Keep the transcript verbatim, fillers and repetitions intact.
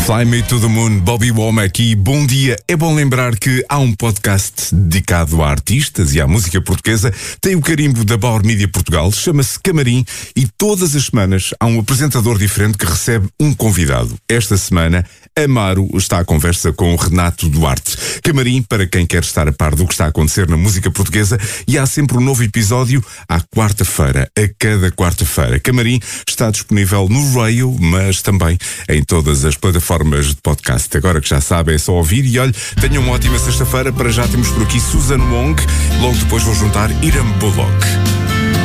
Fly Me to the Moon, Bobby Womack e bom dia. É bom lembrar que há um podcast dedicado a artistas e à música portuguesa. Tem o carimbo da Bauer Mídia Portugal, chama-se Camarim e todas as semanas há um apresentador diferente que recebe um convidado. Esta semana, Amaro está à conversa com o Renato Duarte. Camarim para quem quer estar a par do que está a acontecer na música portuguesa e há sempre um novo episódio à quarta-feira, a cada quarta-feira. Camarim está disponível no Rail, mas também em todas as plataformas de podcast. Agora que já sabe, é só ouvir e olhe, tenham uma ótima sexta-feira. Para já temos por aqui Susan Wong, logo depois vou juntar Iram Bullock.